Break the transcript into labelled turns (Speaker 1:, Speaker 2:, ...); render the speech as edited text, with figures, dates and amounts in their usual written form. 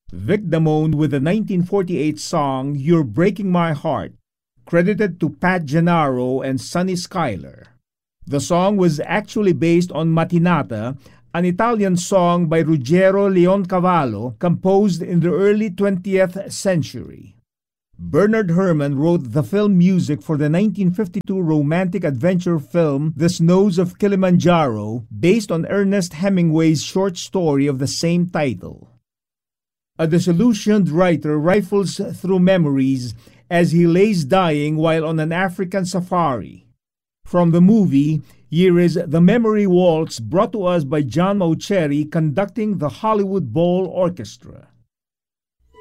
Speaker 1: Vic Damone with the 1948 song You're Breaking My Heart, credited to Pat Gennaro and Sonny Schuyler. The song was actually based on Mattinata, an Italian song by Ruggiero Leoncavallo composed in the early 20th century. Bernard Herrmann wrote the film music for the 1952 romantic adventure film The Snows of Kilimanjaro, based on Ernest Hemingway's short story of the same title. A disillusioned writer rifles through memories as he lays dying while on an African safari. From the movie, here is The Memory Waltz, brought to us by John Mauceri conducting the Hollywood Bowl Orchestra.